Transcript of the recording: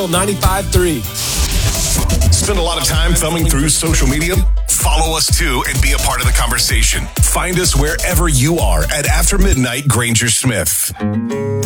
Real 95.3. Spend a lot of time thumbing through social media? Follow us too and be a part of the conversation. Find us wherever you are at After Midnight Granger Smith.